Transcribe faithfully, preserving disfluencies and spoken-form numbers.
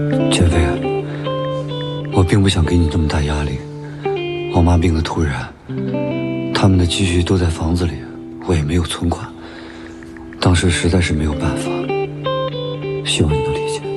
减肥啊，我并不想给你这么大压力。我妈病得突然，他们的积蓄都在房子里，我也没有存款，当时实在是没有办法，希望你能理解。